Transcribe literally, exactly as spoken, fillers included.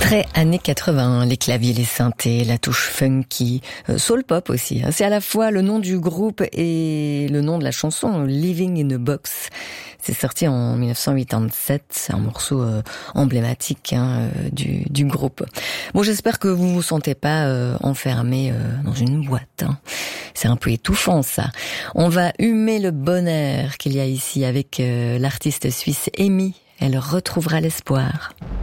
Très années quatre-vingts, les claviers, les synthés, la touche funky, euh, soul pop aussi. C'est à la fois le nom du groupe et le nom de la chanson, Living in a Box. C'est sorti en dix-neuf cent quatre-vingt-dix-sept, c'est un morceau euh, emblématique hein, euh, du, du groupe. Bon, j'espère que vous vous sentez pas euh, enfermé euh, dans une boîte. Hein. C'est un peu étouffant ça. On va humer le bon air qu'il y a ici avec euh, l'artiste suisse Amy. Elle retrouvera l'espoir.